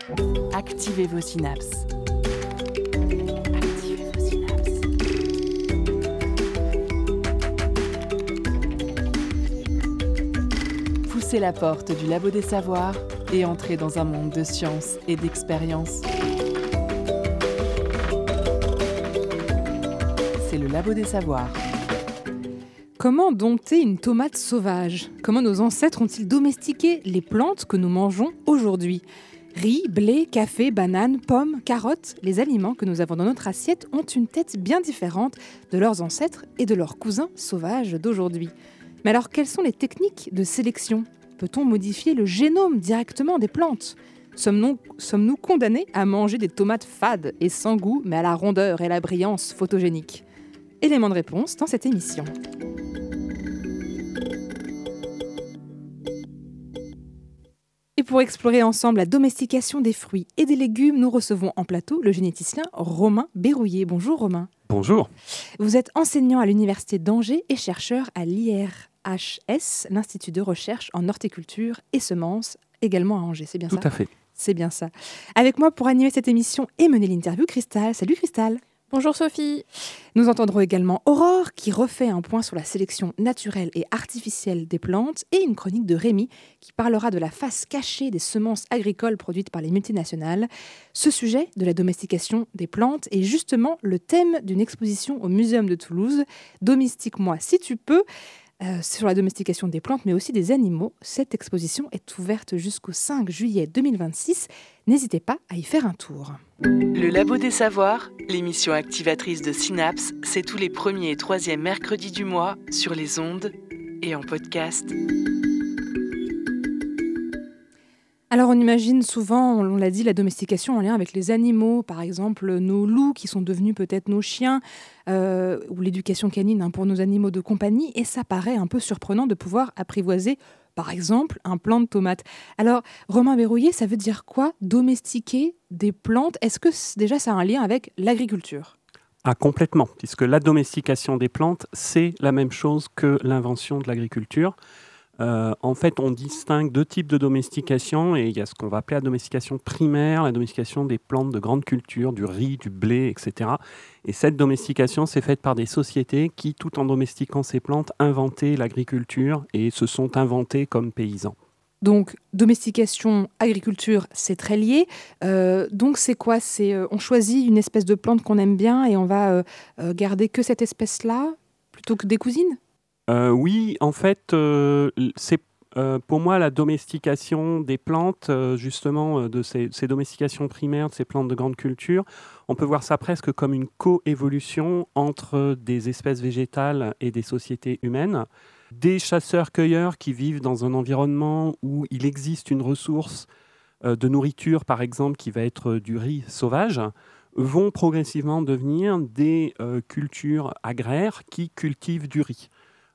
Activez vos synapses. Poussez la porte du Labo des Savoirs et entrez dans un monde de science et d'expérience. C'est le Labo des Savoirs. Comment dompter une tomate sauvage ? Comment nos ancêtres ont-ils domestiqué les plantes que nous mangeons aujourd'hui ? Riz, blé, café, bananes, pommes, carottes, les aliments que nous avons dans notre assiette ont une tête bien différente de leurs ancêtres et de leurs cousins sauvages d'aujourd'hui. Mais alors, quelles sont les techniques de sélection ? Peut-on modifier le génome directement des plantes ? Sommes-nous condamnés à manger des tomates fades et sans goût, mais à la rondeur et la brillance photogénique ? Élément de réponse dans cette émission. Et pour explorer ensemble la domestication des fruits et des légumes, nous recevons en plateau le généticien Romain Berrouillet. Bonjour Romain. Bonjour. Vous êtes enseignant à l'Université d'Angers et chercheur à l'IRHS, l'Institut de recherche en horticulture et semences, également à Angers, c'est bien ça ? Tout à fait. C'est bien ça. Avec moi pour animer cette émission et mener l'interview, Cristal. Salut Cristal. Bonjour Sophie. Nous entendrons également Aurore qui refait un point sur la sélection naturelle et artificielle des plantes et une chronique de Rémi qui parlera de la face cachée des semences agricoles produites par les multinationales. Ce sujet de la domestication des plantes est justement le thème d'une exposition au Muséum de Toulouse, Domestique-moi si tu peux, sur la domestication des plantes mais aussi des animaux. Cette exposition est ouverte jusqu'au 5 juillet 2026. N'hésitez pas à y faire un tour. Le Labo des Savoirs, l'émission activatrice de Synapse, c'est tous les premiers et troisièmes mercredis du mois sur les ondes et en podcast. Alors on imagine souvent, on l'a dit, la domestication en lien avec les animaux, par exemple nos loups qui sont devenus peut-être nos chiens, ou l'éducation canine pour nos animaux de compagnie, et ça paraît un peu surprenant de pouvoir apprivoiser par exemple un plant de tomates. Alors Romain Berrouillet, ça veut dire quoi domestiquer des plantes ? Est-ce que déjà ça a un lien avec l'agriculture ? Ah, complètement, puisque la domestication des plantes, c'est la même chose que l'invention de l'agriculture. En fait, on distingue deux types de domestication et il y a ce qu'on va appeler la domestication primaire, la domestication des plantes de grande culture, du riz, du blé, etc. Et cette domestication, c'est faite par des sociétés qui, tout en domestiquant ces plantes, inventaient l'agriculture et se sont inventés comme paysans. Donc, domestication, agriculture, c'est très lié. Donc, c'est quoi ? On choisit une espèce de plante qu'on aime bien et on va garder que cette espèce-là plutôt que des cousines ? Oui, en fait, c'est pour moi la domestication des plantes, justement, de ces domestications primaires, de ces plantes de grande culture. On peut voir ça presque comme une coévolution entre des espèces végétales et des sociétés humaines. Des chasseurs-cueilleurs qui vivent dans un environnement où il existe une ressource de nourriture, par exemple, qui va être du riz sauvage, vont progressivement devenir des cultures agraires qui cultivent du riz.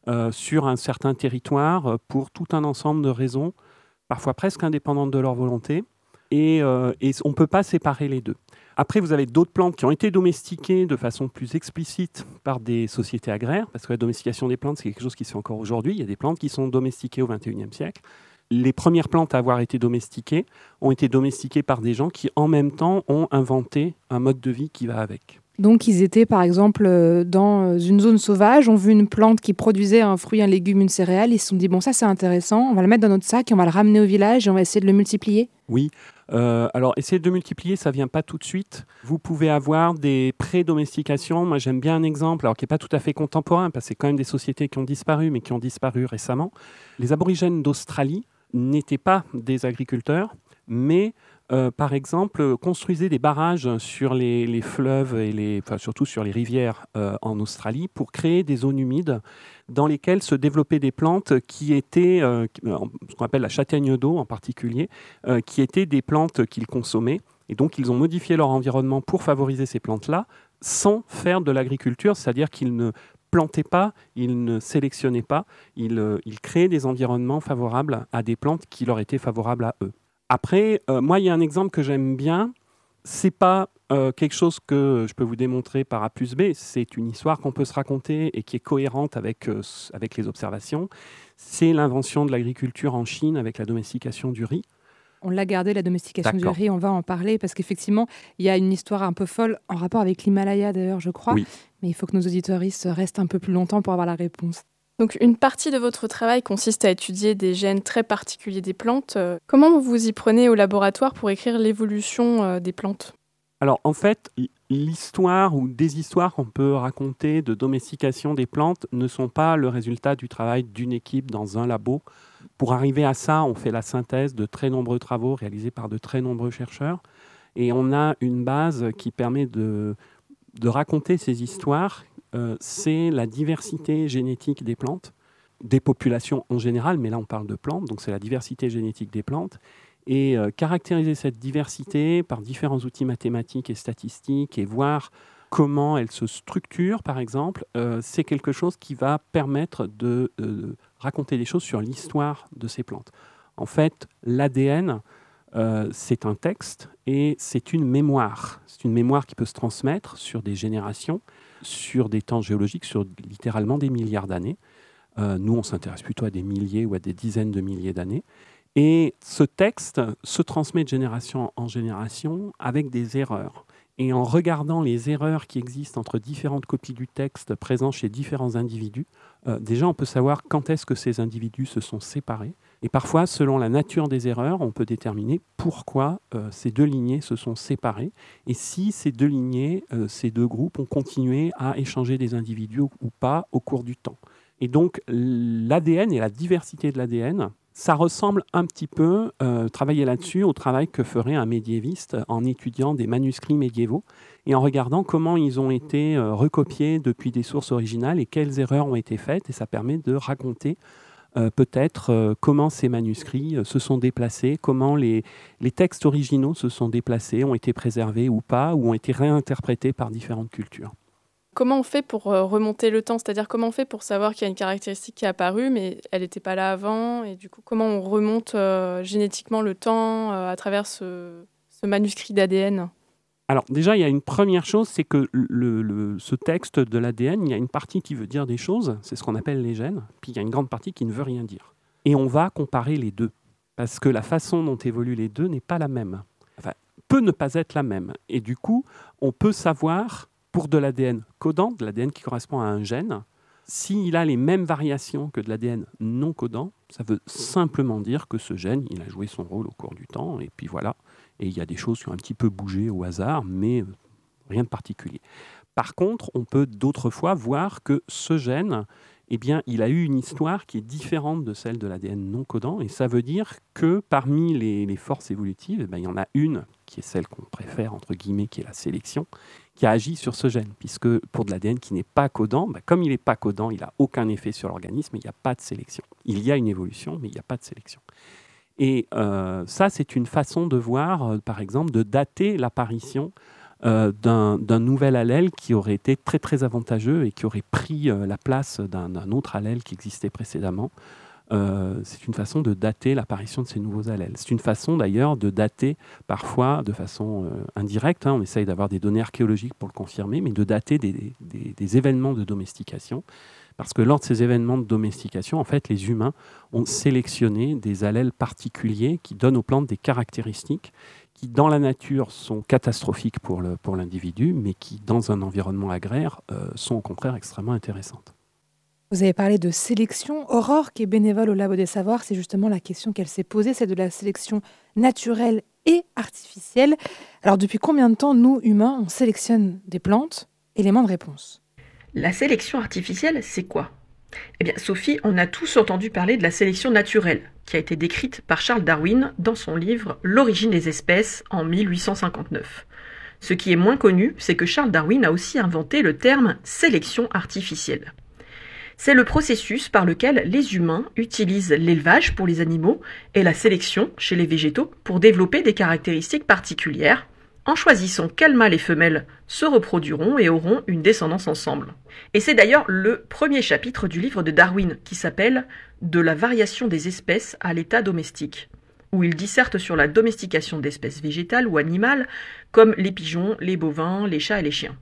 Sur un certain territoire pour tout un ensemble de raisons, parfois presque indépendantes de leur volonté, et on ne peut pas séparer les deux. Après, vous avez d'autres plantes qui ont été domestiquées de façon plus explicite par des sociétés agraires, parce que la domestication des plantes, c'est quelque chose qui se fait encore aujourd'hui. Il y a des plantes qui sont domestiquées au XXIe siècle. Les premières plantes à avoir été domestiquées ont été domestiquées par des gens qui, en même temps, ont inventé un mode de vie qui va avec. Donc, ils étaient, par exemple, dans une zone sauvage, ont vu une plante qui produisait un fruit, un légume, une céréale. Ils se sont dit, bon, ça, c'est intéressant, on va le mettre dans notre sac et on va le ramener au village et on va essayer de le multiplier. Oui. Alors, essayer de multiplier, ça ne vient pas tout de suite. Vous pouvez avoir des pré-domestications. Moi, j'aime bien un exemple, alors qui n'est pas tout à fait contemporain, parce que c'est quand même des sociétés qui ont disparu, mais qui ont disparu récemment. Les aborigènes d'Australie n'étaient pas des agriculteurs, mais par exemple, construisaient des barrages sur les fleuves et surtout sur les rivières en Australie pour créer des zones humides dans lesquelles se développaient des plantes qui étaient, ce qu'on appelle la châtaigne d'eau en particulier, qui étaient des plantes qu'ils consommaient. Et donc, ils ont modifié leur environnement pour favoriser ces plantes-là sans faire de l'agriculture, c'est-à-dire qu'ils ne plantaient pas, ils ne sélectionnaient pas, ils créaient des environnements favorables à des plantes qui leur étaient favorables à eux. Après, moi, il y a un exemple que j'aime bien. C'est pas quelque chose que je peux vous démontrer par A plus B. C'est une histoire qu'on peut se raconter et qui est cohérente avec les observations. C'est l'invention de l'agriculture en Chine avec la domestication du riz. On l'a gardé, la domestication du D'accord. riz, on va en parler parce qu'effectivement, il y a une histoire un peu folle en rapport avec l'Himalaya d'ailleurs, je crois. Oui. Mais il faut que nos auditeuristes restent un peu plus longtemps pour avoir la réponse. Donc une partie de votre travail consiste à étudier des gènes très particuliers des plantes. Comment vous y prenez au laboratoire pour écrire l'évolution des plantes ? Alors en fait, l'histoire ou des histoires qu'on peut raconter de domestication des plantes ne sont pas le résultat du travail d'une équipe dans un labo. Pour arriver à ça, on fait la synthèse de très nombreux travaux réalisés par de très nombreux chercheurs. Et on a une base qui permet de raconter ces histoires. C'est la diversité génétique des plantes, des populations en général, mais là on parle de plantes, donc c'est la diversité génétique des plantes. Et caractériser cette diversité par différents outils mathématiques et statistiques et voir comment elle se structure, par exemple, c'est quelque chose qui va permettre de raconter des choses sur l'histoire de ces plantes. En fait, l'ADN, c'est un texte et c'est une mémoire. C'est une mémoire qui peut se transmettre sur des générations, sur des temps géologiques, sur littéralement des milliards d'années. Nous, on s'intéresse plutôt à des milliers ou à des dizaines de milliers d'années. Et ce texte se transmet de génération en génération avec des erreurs. Et en regardant les erreurs qui existent entre différentes copies du texte présents chez différents individus, déjà on peut savoir quand est-ce que ces individus se sont séparés. Et parfois, selon la nature des erreurs, on peut déterminer pourquoi ces deux lignées se sont séparées. Et si ces deux lignées, ces deux groupes ont continué à échanger des individus ou pas au cours du temps. Et donc l'ADN et la diversité de l'ADN, ça ressemble un petit peu, travailler là-dessus, au travail que ferait un médiéviste en étudiant des manuscrits médiévaux et en regardant comment ils ont été recopiés depuis des sources originales et quelles erreurs ont été faites. Et ça permet de raconter peut-être comment ces manuscrits se sont déplacés, comment les textes originaux se sont déplacés, ont été préservés ou pas, ou ont été réinterprétés par différentes cultures. Comment on fait pour remonter le temps ? C'est-à-dire comment on fait pour savoir qu'il y a une caractéristique qui est apparue, mais elle n'était pas là avant ? Et du coup, comment on remonte génétiquement le temps à travers ce manuscrit d'ADN ? Alors déjà, il y a une première chose, c'est que ce texte de l'ADN, il y a une partie qui veut dire des choses, c'est ce qu'on appelle les gènes, puis il y a une grande partie qui ne veut rien dire. Et on va comparer les deux, parce que la façon dont évoluent les deux n'est pas la même. Enfin, peut ne pas être la même. Et du coup, on peut savoir, pour de l'ADN codant, de l'ADN qui correspond à un gène, s'il a les mêmes variations que de l'ADN non codant, ça veut simplement dire que ce gène, il a joué son rôle au cours du temps, et puis voilà. Et il y a des choses qui ont un petit peu bougé au hasard, mais rien de particulier. Par contre, on peut d'autres fois voir que ce gène, eh bien, il a eu une histoire qui est différente de celle de l'ADN non codant, et ça veut dire que parmi les forces évolutives, eh bien, il y en a une qui est celle qu'on préfère, entre guillemets, qui est la sélection, qui a agi sur ce gène, puisque pour de l'ADN qui n'est pas codant, comme il n'est pas codant, il n'a aucun effet sur l'organisme, il n'y a pas de sélection. Il y a une évolution, mais il n'y a pas de sélection. Et ça, c'est une façon de voir, par exemple, de dater l'apparition d'un nouvel allèle qui aurait été très, très avantageux et qui aurait pris la place d'un autre allèle qui existait précédemment. C'est une façon de dater l'apparition de ces nouveaux allèles. C'est une façon, d'ailleurs, de dater, parfois, de façon indirecte, on essaye d'avoir des données archéologiques pour le confirmer, mais de dater des événements de domestication. Parce que lors de ces événements de domestication, en fait, les humains ont sélectionné des allèles particuliers qui donnent aux plantes des caractéristiques qui, dans la nature, sont catastrophiques pour l'individu, mais qui, dans un environnement agraire, sont au contraire extrêmement intéressantes. Vous avez parlé de sélection. Aurore, qui est bénévole au Labo des Savoirs, c'est justement la question qu'elle s'est posée, c'est de la sélection naturelle et artificielle. Alors, depuis combien de temps, nous, humains, on sélectionne des plantes ? Élément de réponse. La sélection artificielle, c'est quoi ? Eh bien, Sophie, on a tous entendu parler de la sélection naturelle, qui a été décrite par Charles Darwin dans son livre « L'origine des espèces » en 1859. Ce qui est moins connu, c'est que Charles Darwin a aussi inventé le terme « sélection artificielle ». C'est le processus par lequel les humains utilisent l'élevage pour les animaux et la sélection chez les végétaux pour développer des caractéristiques particulières, en choisissant quels mâles et femelles se reproduiront et auront une descendance ensemble. Et c'est d'ailleurs le premier chapitre du livre de Darwin qui s'appelle « De la variation des espèces à l'état domestique », où il disserte sur la domestication d'espèces végétales ou animales comme les pigeons, les bovins, les chats et les chiens.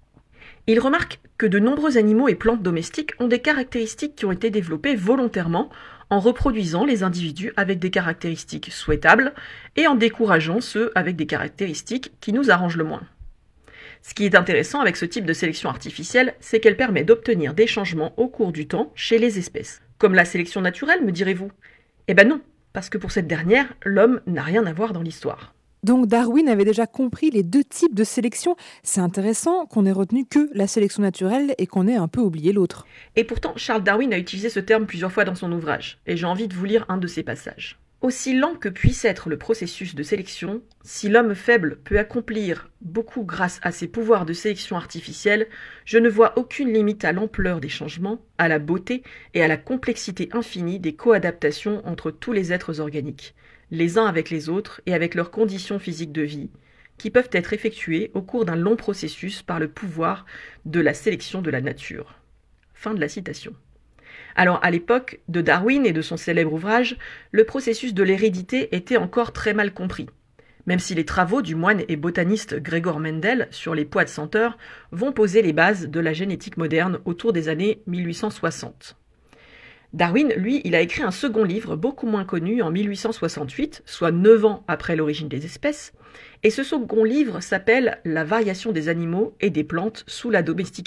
Il remarque que de nombreux animaux et plantes domestiques ont des caractéristiques qui ont été développées volontairement en reproduisant les individus avec des caractéristiques souhaitables et en décourageant ceux avec des caractéristiques qui nous arrangent le moins. Ce qui est intéressant avec ce type de sélection artificielle, c'est qu'elle permet d'obtenir des changements au cours du temps chez les espèces. Comme la sélection naturelle, me direz-vous ? Eh ben non, parce que pour cette dernière, l'homme n'a rien à voir dans l'histoire. Donc Darwin avait déjà compris les deux types de sélection. C'est intéressant qu'on ait retenu que la sélection naturelle et qu'on ait un peu oublié l'autre. Et pourtant, Charles Darwin a utilisé ce terme plusieurs fois dans son ouvrage, et j'ai envie de vous lire un de ses passages. Aussi lent que puisse être le processus de sélection, si l'homme faible peut accomplir beaucoup grâce à ses pouvoirs de sélection artificielle, je ne vois aucune limite à l'ampleur des changements, à la beauté et à la complexité infinie des coadaptations entre tous les êtres organiques, les uns avec les autres et avec leurs conditions physiques de vie, qui peuvent être effectuées au cours d'un long processus par le pouvoir de la sélection de la nature. Fin de la citation. Alors, à l'époque de Darwin et de son célèbre ouvrage, le processus de l'hérédité était encore très mal compris, même si les travaux du moine et botaniste Gregor Mendel sur les pois de senteur vont poser les bases de la génétique moderne autour des années 1860. Darwin, lui, il a écrit un second livre beaucoup moins connu en 1868, soit 9 ans après l'origine des espèces, et ce second livre s'appelle « La variation des animaux et des plantes sous la domestication ».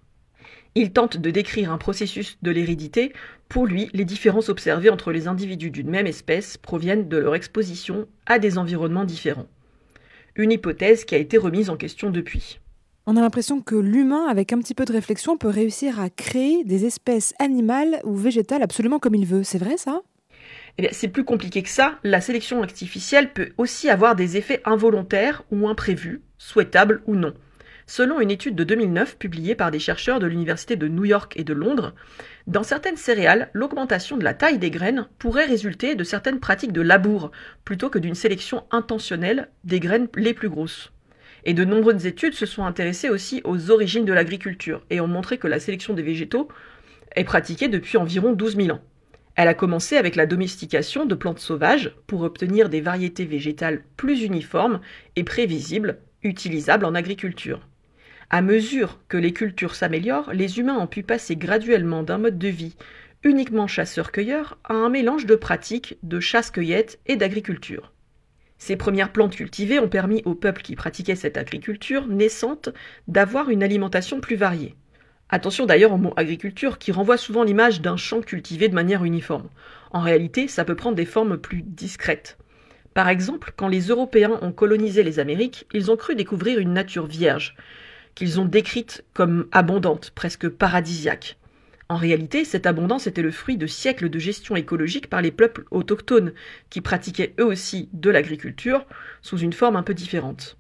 Il tente de décrire un processus de l'hérédité. Pour lui, les différences observées entre les individus d'une même espèce proviennent de leur exposition à des environnements différents. Une hypothèse qui a été remise en question depuis. On a l'impression que l'humain, avec un petit peu de réflexion, peut réussir à créer des espèces animales ou végétales absolument comme il veut. C'est vrai ça ? Eh bien, c'est plus compliqué que ça. La sélection artificielle peut aussi avoir des effets involontaires ou imprévus, souhaitables ou non. Selon une étude de 2009 publiée par des chercheurs de l'université de New York et de Londres, dans certaines céréales, l'augmentation de la taille des graines pourrait résulter de certaines pratiques de labour, plutôt que d'une sélection intentionnelle des graines les plus grosses. Et de nombreuses études se sont intéressées aussi aux origines de l'agriculture et ont montré que la sélection des végétaux est pratiquée depuis environ 12 000 ans. Elle a commencé avec la domestication de plantes sauvages pour obtenir des variétés végétales plus uniformes et prévisibles, utilisables en agriculture. À mesure que les cultures s'améliorent, les humains ont pu passer graduellement d'un mode de vie uniquement chasseur-cueilleur à un mélange de pratiques de chasse-cueillette et d'agriculture. Ces premières plantes cultivées ont permis aux peuples qui pratiquaient cette agriculture naissante d'avoir une alimentation plus variée. Attention d'ailleurs au mot agriculture qui renvoie souvent l'image d'un champ cultivé de manière uniforme. En réalité, ça peut prendre des formes plus discrètes. Par exemple, quand les Européens ont colonisé les Amériques, ils ont cru découvrir une nature vierge, qu'ils ont décrite comme abondante, presque paradisiaque. En réalité, cette abondance était le fruit de siècles de gestion écologique par les peuples autochtones, qui pratiquaient eux aussi de l'agriculture, sous une forme un peu différente.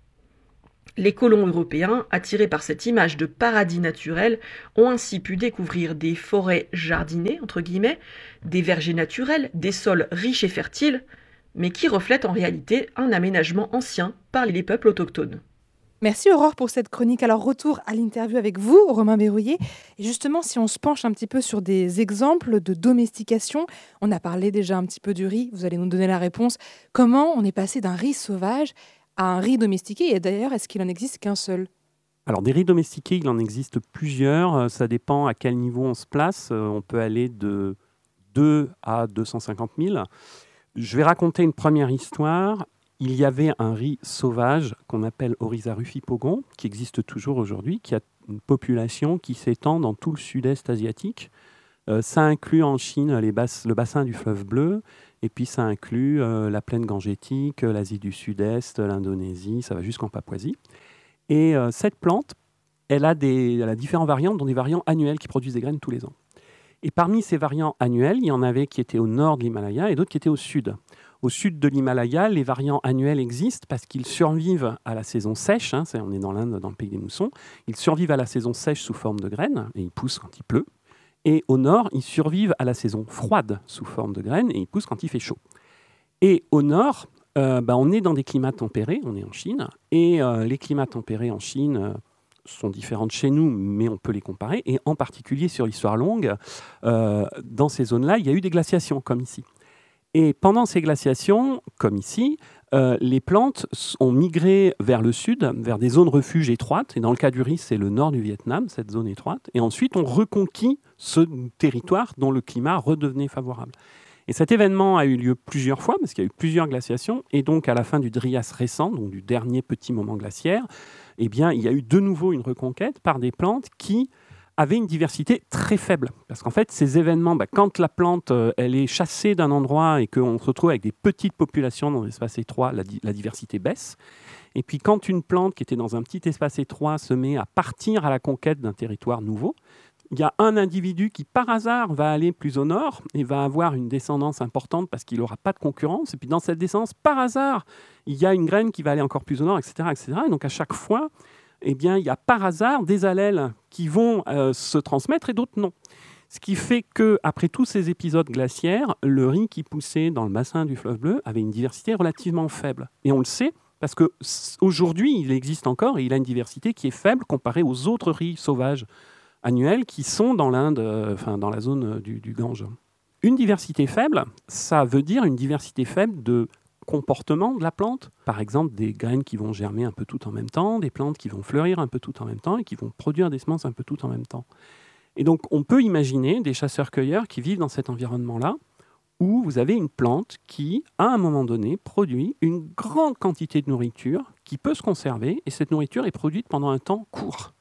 Les colons européens, attirés par cette image de paradis naturel, ont ainsi pu découvrir des forêts jardinées, entre guillemets, des vergers naturels, des sols riches et fertiles, mais qui reflètent en réalité un aménagement ancien par les peuples autochtones. Merci Aurore pour cette chronique. Alors retour à l'interview avec vous, Romain Berruyer. Et justement, si on se penche un petit peu sur des exemples de domestication, on a parlé déjà un petit peu du riz, vous allez nous donner la réponse. Comment on est passé d'un riz sauvage à un riz domestiqué ? Et d'ailleurs, est-ce qu'il n'en existe qu'un seul ? Alors des riz domestiqués, il en existe plusieurs. Ça dépend à quel niveau on se place. On peut aller de 2 à 250 000. Je vais raconter une première histoire. Il y avait un riz sauvage qu'on appelle Oryza rufipogon, qui existe toujours aujourd'hui, qui a une population qui s'étend dans tout le sud-est asiatique. Ça inclut en Chine le bassin du fleuve Bleu, et puis ça inclut la plaine gangétique, l'Asie du Sud-Est, l'Indonésie, ça va jusqu'en Papouasie. Et cette plante, elle a différents variantes, dont des variants annuels qui produisent des graines tous les ans. Et parmi ces variants annuels, il y en avait qui étaient au nord de l'Himalaya et d'autres qui étaient au sud. Au sud de l'Himalaya, les variants annuels existent parce qu'ils survivent à la saison sèche. On est dans l'Inde, dans le pays des moussons. Ils survivent à la saison sèche sous forme de graines et ils poussent quand il pleut. Et au nord, ils survivent à la saison froide sous forme de graines et ils poussent quand il fait chaud. Et au nord, on est dans des climats tempérés, on est en Chine. Et les climats tempérés en Chine sont différents de chez nous, mais on peut les comparer. Et en particulier sur l'histoire longue, dans ces zones-là, il y a eu des glaciations, comme ici. Et pendant ces glaciations, comme ici, les plantes ont migré vers le sud, vers des zones refuges étroites. Et dans le cas du riz, c'est le nord du Vietnam, cette zone étroite. Et ensuite, on reconquit ce territoire dont le climat redevenait favorable. Et cet événement a eu lieu plusieurs fois, parce qu'il y a eu plusieurs glaciations. Et donc, à la fin du Trias récent, donc du dernier petit moment glaciaire, eh bien, il y a eu de nouveau une reconquête par des plantes qui avaient une diversité très faible. Parce qu'en fait, ces événements, quand la plante elle est chassée d'un endroit et qu'on se retrouve avec des petites populations dans des espaces étroits, la diversité baisse. Et puis quand une plante qui était dans un petit espace étroit se met à partir à la conquête d'un territoire nouveau, il y a un individu qui, par hasard, va aller plus au nord et va avoir une descendance importante parce qu'il n'aura pas de concurrence. Et puis dans cette descendance, par hasard, il y a une graine qui va aller encore plus au nord, etc. etc. Et donc à chaque fois, eh bien, il y a par hasard des allèles qui vont se transmettre et d'autres non. Ce qui fait qu'après tous ces épisodes glaciaires, le riz qui poussait dans le bassin du fleuve Bleu avait une diversité relativement faible. Et on le sait parce qu'aujourd'hui, il existe encore et il a une diversité qui est faible comparée aux autres riz sauvages annuels qui sont dans l'Inde, dans la zone du Gange. Une diversité faible, ça veut dire une diversité faible de comportement de la plante. Par exemple, des graines qui vont germer un peu tout en même temps, des plantes qui vont fleurir un peu tout en même temps et qui vont produire des semences un peu tout en même temps. Et donc, on peut imaginer des chasseurs-cueilleurs qui vivent dans cet environnement-là, où vous avez une plante qui, à un moment donné, produit une grande quantité de nourriture qui peut se conserver, et cette nourriture est produite pendant un temps court.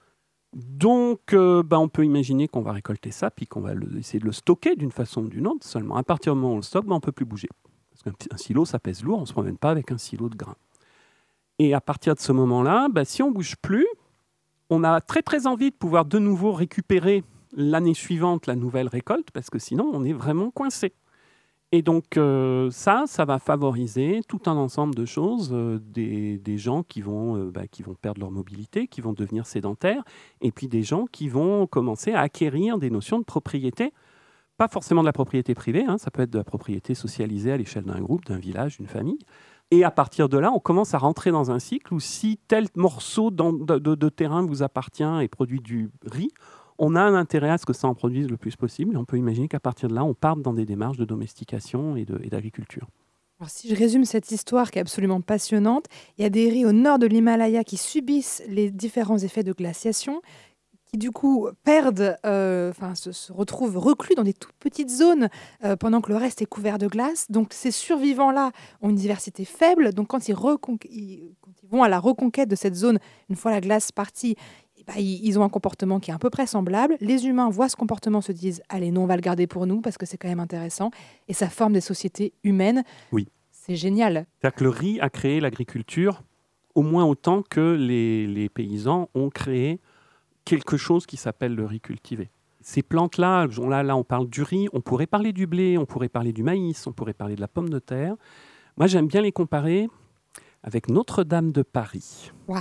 Donc, on peut imaginer qu'on va récolter ça, puis qu'on va essayer de le stocker d'une façon ou d'une autre. Seulement, à partir du moment où on le stocke, on ne peut plus bouger. Parce qu'un silo, ça pèse lourd, on ne se promène pas avec un silo de grains. Et à partir de ce moment-là, si on ne bouge plus, on a très très envie de pouvoir de nouveau récupérer l'année suivante la nouvelle récolte, parce que sinon, on est vraiment coincé. Et donc, ça va favoriser tout un ensemble de choses, des gens qui vont perdre leur mobilité, qui vont devenir sédentaires, et puis des gens qui vont commencer à acquérir des notions de propriété. Pas forcément de la propriété privée, ça peut être de la propriété socialisée à l'échelle d'un groupe, d'un village, d'une famille. Et à partir de là, on commence à rentrer dans un cycle où si tel morceau de terrain vous appartient et produit du riz, on a un intérêt à ce que ça en produise le plus possible. Et on peut imaginer qu'à partir de là, on parte dans des démarches de domestication et d'agriculture. Alors, si je résume cette histoire qui est absolument passionnante, il y a des riz au nord de l'Himalaya qui subissent les différents effets de glaciation, qui du coup perdent, se retrouvent reclus dans des toutes petites zones pendant que le reste est couvert de glace. Donc ces survivants-là ont une diversité faible. Donc quand ils vont à la reconquête de cette zone, une fois la glace partie, ils ont un comportement qui est à peu près semblable. Les humains voient ce comportement, se disent « Allez, nous, on va le garder pour nous parce que c'est quand même intéressant. » Et ça forme des sociétés humaines. Oui. C'est génial. C'est-à-dire que le riz a créé l'agriculture au moins autant que les paysans ont créé quelque chose qui s'appelle le riz cultivé. Ces plantes-là, là, on parle du riz, on pourrait parler du blé, on pourrait parler du maïs, on pourrait parler de la pomme de terre. Moi, j'aime bien les comparer avec Notre-Dame de Paris. Wow.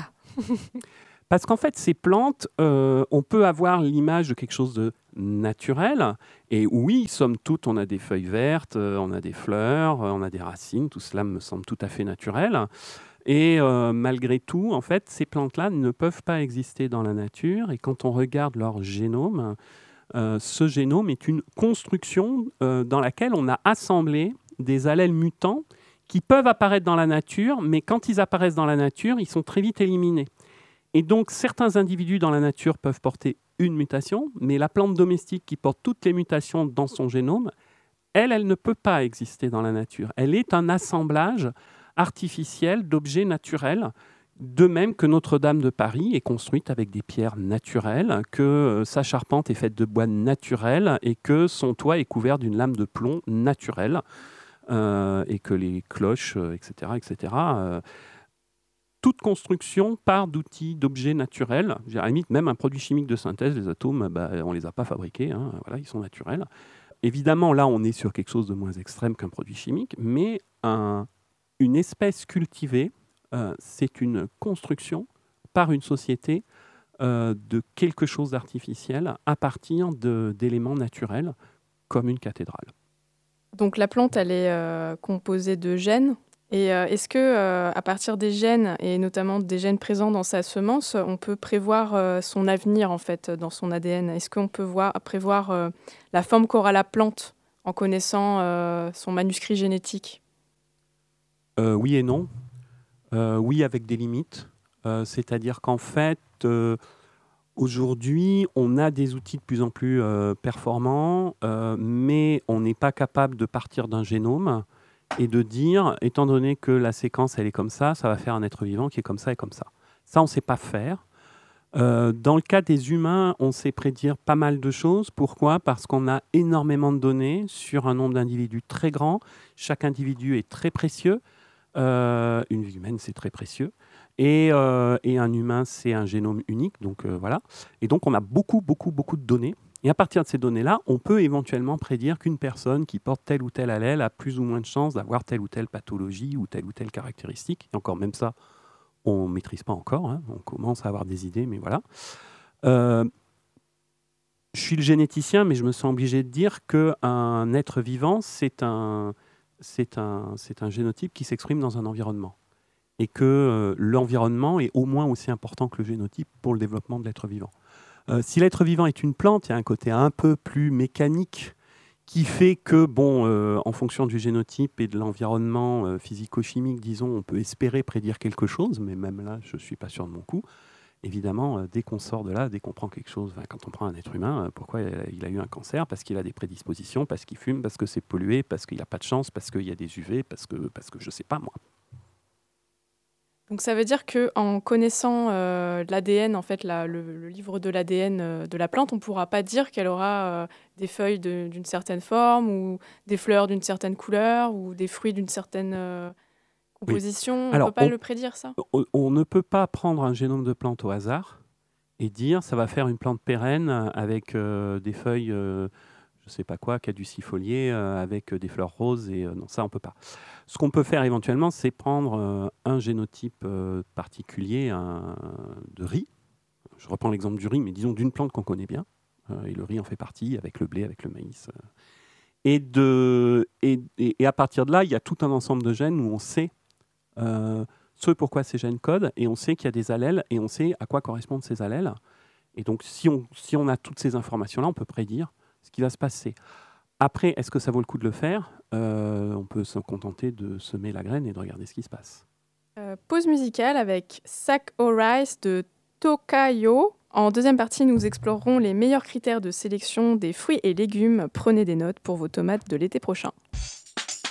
Parce qu'en fait, ces plantes, on peut avoir l'image de quelque chose de naturel. Et oui, somme toute, on a des feuilles vertes, on a des fleurs, on a des racines. Tout cela me semble tout à fait naturel. Et malgré tout, en fait, ces plantes-là ne peuvent pas exister dans la nature. Et quand on regarde leur génome, ce génome est une construction dans laquelle on a assemblé des allèles mutants qui peuvent apparaître dans la nature, mais quand ils apparaissent dans la nature, ils sont très vite éliminés. Et donc, certains individus dans la nature peuvent porter une mutation, mais la plante domestique qui porte toutes les mutations dans son génome, elle ne peut pas exister dans la nature. Elle est un assemblage artificiel d'objets naturels, de même que Notre-Dame de Paris est construite avec des pierres naturelles, que sa charpente est faite de bois naturel et que son toit est couvert d'une lame de plomb naturelle, et que les cloches, etc., toute construction part d'outils, d'objets naturels. À la limite, même un produit chimique de synthèse, les atomes, on ne les a pas fabriqués, voilà, ils sont naturels. Évidemment, là, on est sur quelque chose de moins extrême qu'un produit chimique, mais une espèce cultivée, c'est une construction par une société de quelque chose d'artificiel à partir d'éléments naturels, comme une cathédrale. Donc la plante, elle est composée de gènes. Et est-ce que, à partir des gènes, et notamment des gènes présents dans sa semence, on peut prévoir son avenir, en fait, dans son ADN? Est-ce qu'on peut prévoir la forme qu'aura la plante en connaissant son manuscrit génétique? Oui et non. Oui, avec des limites. C'est-à-dire qu'en fait, aujourd'hui, on a des outils de plus en plus performants, mais on n'est pas capable de partir d'un génome et de dire, étant donné que la séquence, elle est comme ça va faire un être vivant qui est comme ça et comme ça. Ça, on ne sait pas faire. Dans le cas des humains, on sait prédire pas mal de choses. Pourquoi ? Parce qu'on a énormément de données sur un nombre d'individus très grand. Chaque individu est très précieux. Une vie humaine, c'est très précieux. Et un humain, c'est un génome unique. Donc voilà. Et donc, on a beaucoup, beaucoup, beaucoup de données. Et à partir de ces données-là, on peut éventuellement prédire qu'une personne qui porte tel ou tel allèle a plus ou moins de chances d'avoir telle ou telle pathologie ou telle caractéristique. Et encore même ça, on ne maîtrise pas encore. Hein. On commence à avoir des idées, mais voilà. Je suis le généticien, mais je me sens obligé de dire qu'un être vivant, c'est un génotype qui s'exprime dans un environnement. Et que l'environnement est au moins aussi important que le génotype pour le développement de l'être vivant. Si l'être vivant est une plante, il y a un côté un peu plus mécanique qui fait que, en fonction du génotype et de l'environnement physico-chimique, disons, on peut espérer prédire quelque chose, mais même là, je ne suis pas sûr de mon coup. Évidemment, dès qu'on sort de là, dès qu'on prend quelque chose, quand on prend un être humain, pourquoi il a eu un cancer ? Parce qu'il a des prédispositions, parce qu'il fume, parce que c'est pollué, parce qu'il n'y a pas de chance, parce qu'il y a des UV, parce que je ne sais pas moi. Donc ça veut dire qu'en connaissant l'ADN, en fait, le livre de l'ADN de la plante, on ne pourra pas dire qu'elle aura des feuilles d'une certaine forme ou des fleurs d'une certaine couleur ou des fruits d'une certaine composition. Oui. On ne peut pas le prédire, ça ? On ne peut pas prendre un génome de plante au hasard et dire ça va faire une plante pérenne avec des feuilles, je ne sais pas quoi, caducifoliées, avec des fleurs roses. Et non, ça, on ne peut pas. Ce qu'on peut faire éventuellement, c'est prendre un génotype particulier de riz. Je reprends l'exemple du riz, mais disons d'une plante qu'on connaît bien. Et le riz en fait partie, avec le blé, avec le maïs. Et à partir de là, il y a tout un ensemble de gènes où on sait ce pourquoi ces gènes codent, et on sait qu'il y a des allèles, et on sait à quoi correspondent ces allèles. Et donc, si on a toutes ces informations-là, on peut prédire ce qui va se passer. Après, est-ce que ça vaut le coup de le faire ? On peut se contenter de semer la graine et de regarder ce qui se passe. Pause musicale avec Sack o' Rice de Tokayo. En deuxième partie, nous explorerons les meilleurs critères de sélection des fruits et légumes. Prenez des notes pour vos tomates de l'été prochain.